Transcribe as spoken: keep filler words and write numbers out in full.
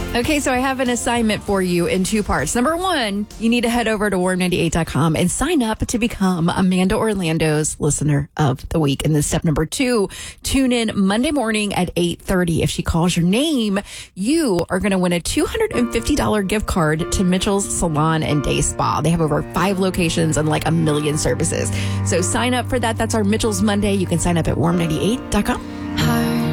Okay, so I have an assignment for you in two parts. Number one, you need to head over to warm ninety-eight dot com and sign up to become Amanda Orlando's Listener of the Week. And then step number two, tune in Monday morning at eight thirty. If she calls your name, you are going to win a two hundred fifty dollars gift card to Mitchell's Salon and Day Spa. They have over five locations and like a million services. So sign up for that. That's our Mitchell's Monday. You can sign up at warm ninety-eight dot com.